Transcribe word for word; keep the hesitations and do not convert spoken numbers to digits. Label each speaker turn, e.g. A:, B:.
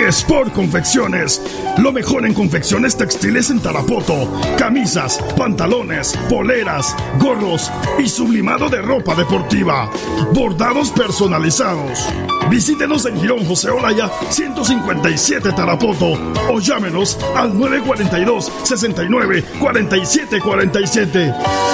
A: Sport Confecciones, lo mejor en confecciones textiles en Tarapoto, camisas, pantalones, poleras, gorros y sublimado de ropa deportiva, bordados personalizados. Visítenos en Girón José Olaya ciento cincuenta y siete Tarapoto o llámenos al nueve cuatro dos, seis nueve, cuatro siete cuatro siete.